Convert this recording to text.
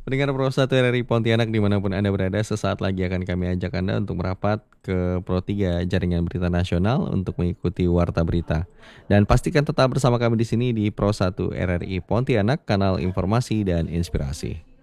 Pendengar Pro 1 RRI Pontianak dimanapun Anda berada, sesaat lagi akan kami ajak Anda untuk merapat ke Pro 3 Jaringan Berita Nasional untuk mengikuti Warta Berita. Dan pastikan tetap bersama kami di sini di Pro 1 RRI Pontianak, kanal informasi dan inspirasi.